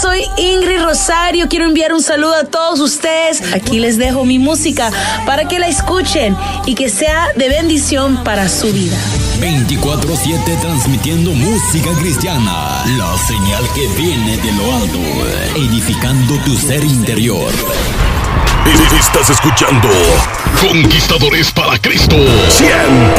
soy Ingrid Rosario. Quiero enviar un saludo a todos ustedes. Aquí les dejo mi música para que la escuchen y que sea de bendición para su vida. 24/7 transmitiendo música cristiana, la señal que viene de lo alto, edificando tu ser interior. Estás escuchando Conquistadores para Cristo 100.